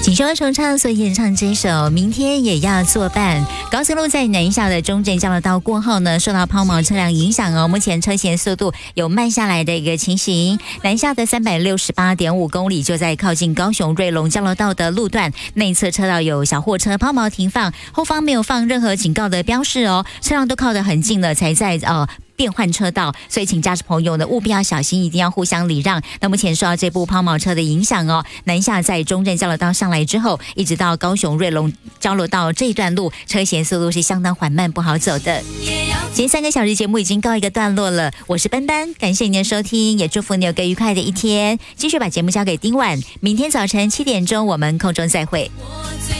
锦绣惆怅，所以演唱这首明天也要作伴。高速路在南下的中正交流道过后呢，受到抛锚车辆影响目前车前速度有慢下来的一个情形。南下的368.5公里就在靠近高雄瑞隆交流道的路段，内侧车道有小货车抛锚停放，后方没有放任何警告的标示车辆都靠得很近了，才在变换车道，所以请驾驶朋友呢务必要小心，一定要互相礼让。那目前受到这部抛锚车的影响南下在中正交流道上来之后，一直到高雄瑞隆交流道这一段路，车前速度是相当缓慢，不好走的。今天3个小时节目已经告一个段落了，我是班班，感谢您的收听，也祝福你有个愉快的一天。继续把节目交给丁婉，明天早晨7点钟我们空中再会。